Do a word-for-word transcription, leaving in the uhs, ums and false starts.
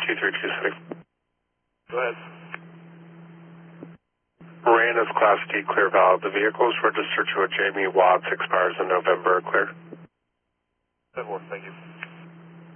two three two six. Go ahead. Ran is Class D, clear valid. The vehicle is registered to a Jamie Watts, expires in November, clear. ten four, thank you.